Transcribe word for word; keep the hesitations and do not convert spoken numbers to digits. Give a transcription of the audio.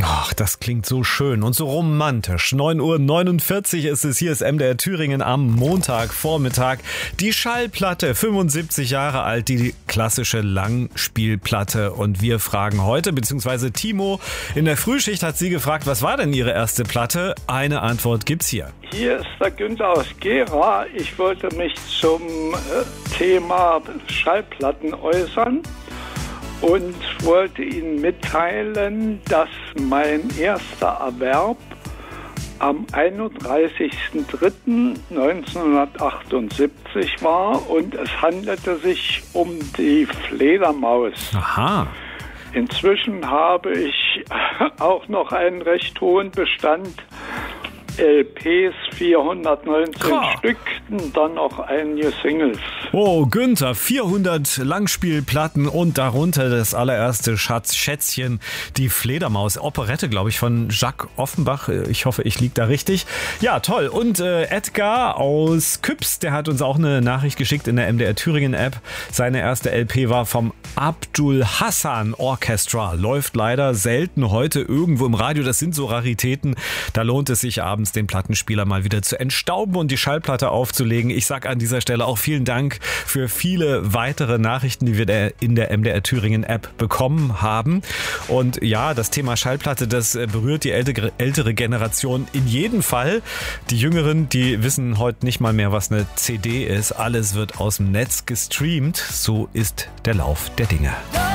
Ach, das klingt so schön und so romantisch. neun Uhr neunundvierzig ist es, hier ist M D R Thüringen am Montagvormittag. Die Schallplatte, fünfundsiebzig Jahre alt, die klassische Langspielplatte. Und wir fragen heute, beziehungsweise Timo in der Frühschicht hat sie gefragt, was war denn ihre erste Platte? Eine Antwort gibt's hier. Hier ist der Günther aus Gera. Ich wollte mich zum äh, Thema Schallplatten äußern und wollte Ihnen mitteilen, dass mein erster Erwerb am einunddreißigsten dritten neunzehnhundertachtundsiebzig war und es handelte sich um die Fledermaus. Aha. Inzwischen habe ich auch noch einen recht hohen Bestand L Ps, vierhundertneunzehn Komm. Stück, und dann noch einige Singles. Oh, Günther, vierhundert Langspielplatten und darunter das allererste Schatz, Schätzchen, die Fledermaus. Operette, glaube ich, von Jacques Offenbach. Ich hoffe, ich liege da richtig. Ja, toll. Und äh, Edgar aus Küps, der hat uns auch eine Nachricht geschickt in der M D R Thüringen App. Seine erste L P war vom Abdul Hassan Orchestra. Läuft leider selten heute irgendwo im Radio. Das sind so Raritäten. Da lohnt es sich abends, den Plattenspieler mal wieder zu entstauben und die Schallplatte aufzulegen. Ich sage an dieser Stelle auch vielen Dank für viele weitere Nachrichten, die wir in der M D R Thüringen App bekommen haben. Und ja, das Thema Schallplatte, das berührt die ältere, ältere Generation in jedem Fall. Die Jüngeren, die wissen heute nicht mal mehr, was eine C D ist. Alles wird aus dem Netz gestreamt. So ist der Lauf der Dinge.